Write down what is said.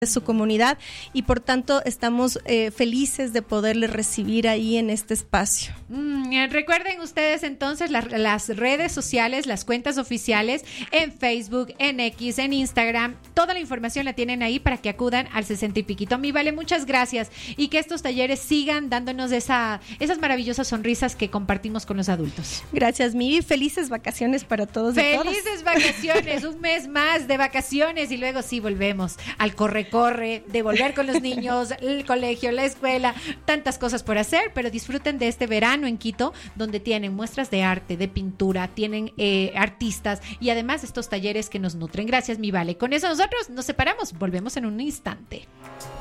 de su comunidad y por tanto estamos felices de poderles recibir ahí en este espacio. Recuerden ustedes entonces las redes sociales, las cuentas oficiales en Facebook, en X, en Instagram, toda la información la tienen ahí para que acudan al 60 y piquito. Mi Vale, muchas gracias y que estos talleres sigan dándonos esas maravillosas sonrisas que compartimos con los adultos. Gracias, Mivi, felices vacaciones para todos y todas. Felices vacaciones, un mes más de vacaciones y luego sí volvemos al corre, de volver con los niños, el colegio, la escuela, tantas cosas por hacer, pero disfruten de este verano en Quito, donde tienen muestras de arte, de pintura, tienen artistas y además estos talleres que nos nutren. Gracias, mi Vale. Con eso nosotros nos separamos, volvemos en un instante.